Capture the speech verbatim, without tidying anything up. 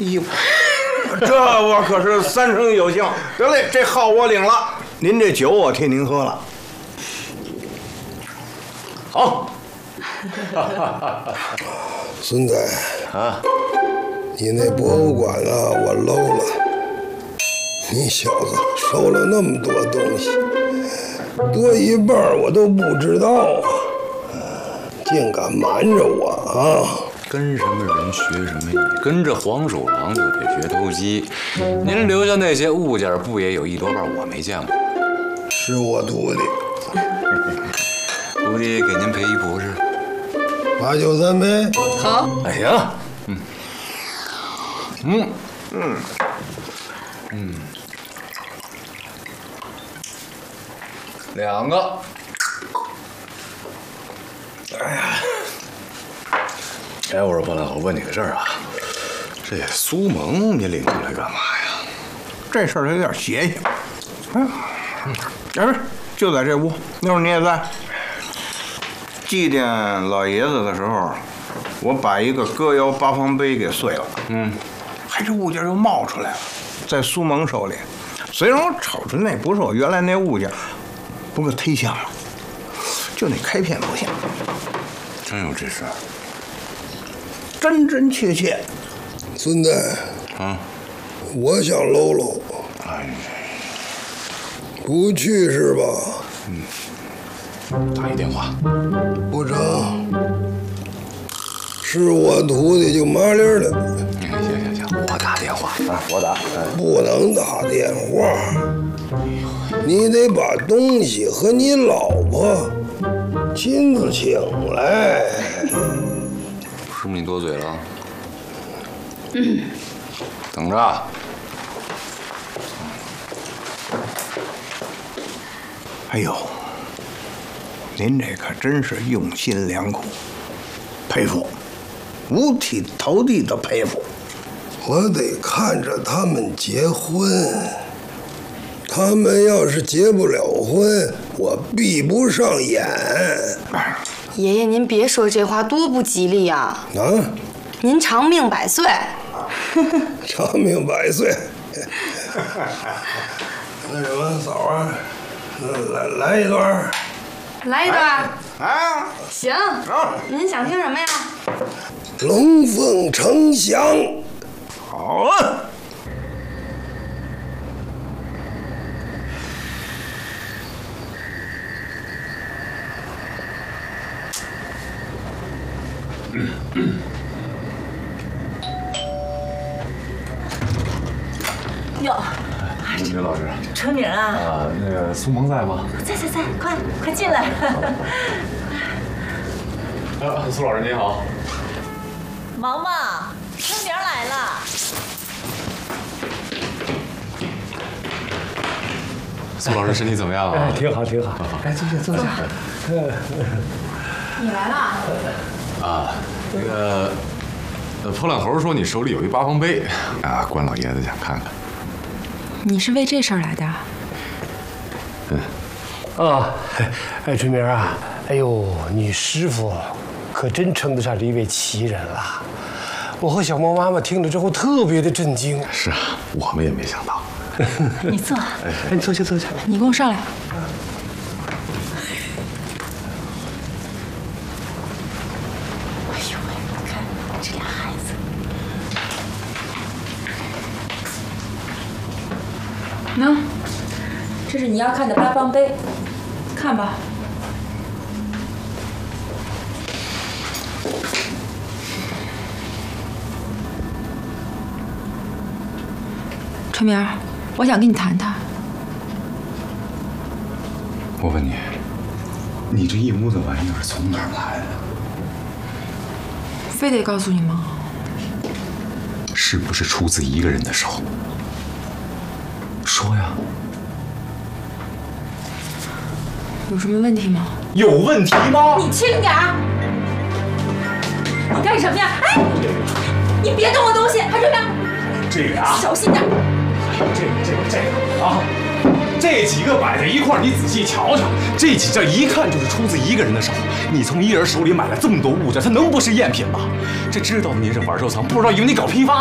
衣服。这我可是三生有幸。得嘞，这号我领了，您这酒我替您喝了。好。 孙子啊，你那博物馆啊，我搂了。你小子收了那么多东西，多一半我都不知道啊，竟敢瞒着我啊！ 跟什么人学什么艺，跟着黄鼠狼就得学偷鸡。您留下那些物件，不也有一多半我没见过？ 是我徒弟。 徒弟给您赔一不是？ 八九三赔。 好。 哎行。嗯。嗯嗯嗯。两个。哎呀。哎，我说波兰，我问你个事儿啊，这苏蒙你领过来干嘛呀？ 这事儿有点邪性。嗯，哎，不是，就在这屋，那会儿你也在。祭奠老爷子的时候，我把一个歌谣八方碑给碎了。嗯，还这物件又冒出来了，在苏蒙手里。虽然我瞅着那不是我原来那物件，不过忒像了，就那开片不像。 真有这事儿？ 真真切切。 孙子， 啊， 我想搂搂。 哎， 不去是吧？ 嗯。打一电话。 不成，是我徒弟就麻利了。 行行行，我打电话啊，我打。 不能打电话，你得把东西和你老婆亲自请来。 师傅，你多嘴了。嗯。等着。 哎呦，您这可真是用心良苦，佩服，五体投地的佩服。 我得看着他们结婚，他们要是结不了婚，我闭不上眼。 爷爷，您别说这话，多不吉利呀！ 啊！ 您长命百岁。 长命百岁。那什么，嫂啊，来来一段。 来一段。 啊！ 行。您想听什么呀？ 龙凤呈祥。 好啊。 哟， 刘老师， 春明啊！ 啊，那个苏蒙在吗？ 在在在，快快进来！ 啊，苏老师您好。 毛毛，春明来了。 苏老师身体怎么样啊？ 哎，挺好挺好。来，坐下坐下。 你来了。 啊，那个，呃，破烂猴说你手里有一八方碑，啊，关老爷子想看看。 你是为这事儿来的？ 嗯。 啊，哎，春明啊，哎呦，你师傅可真称得上是一位奇人了。我和小猫妈妈听了之后特别的震惊。 是啊，我们也没想到。 你坐。 哎，你坐下坐下。 你跟我上来。 哎呦喂，你看这俩孩子。 喏，这是你要看的八方碑，看吧。春明，我想跟你谈谈。 我问你，你这一屋子玩意儿从哪儿来的？ 非得告诉你吗？ 是不是出自一个人的手？说呀。 有什么问题吗？ 有问题吗？ 你轻点儿！你干什么呀？哎，你别动我东西，还春明。 这个呀， 小心点。 这个这个这个啊，这几个摆在一块儿，你仔细瞧瞧，这几件一看就是出自一个人的手。你从一人手里买了这么多物件，他能不是赝品吗？这知道你是玩收藏，不知道以为你搞批发。